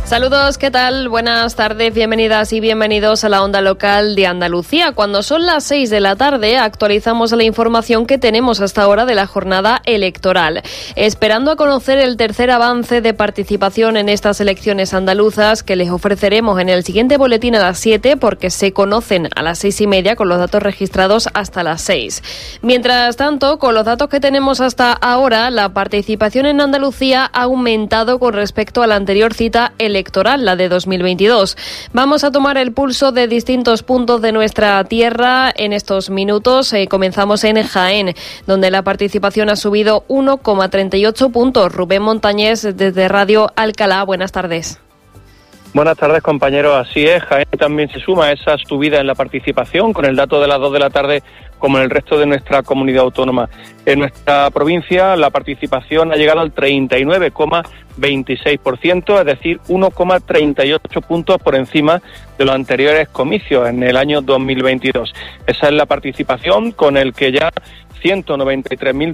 Saludos, ¿qué tal? Buenas tardes, bienvenidas y bienvenidos a la Onda Local de Andalucía. Cuando son las 6 de la tarde, actualizamos la información que tenemos hasta ahora de la jornada electoral. Esperando a conocer el tercer avance de participación en estas elecciones andaluzas, que les ofreceremos en el siguiente boletín a las 7, porque se conocen a las 6:30 con los datos registrados hasta las 6. Mientras tanto, con los datos que tenemos hasta ahora, la participación en Andalucía ha aumentado con respecto a la anterior cita electoral, la de 2022. Vamos a tomar el pulso de distintos puntos de nuestra tierra en estos minutos. Comenzamos en Jaén, donde la participación ha subido 1,38 puntos. Rubén Montañés, desde Radio Alcalá. Buenas tardes. Buenas tardes, compañeros. Así es, Jaén también se suma a esa subida en la participación, con el dato de las 2 de la tarde, como en el resto de nuestra comunidad autónoma. En nuestra provincia, la participación ha llegado al 39,26%, es decir, 1,38 puntos por encima de los anteriores comicios en el año 2022. Esa es la participación con el que ya 193.000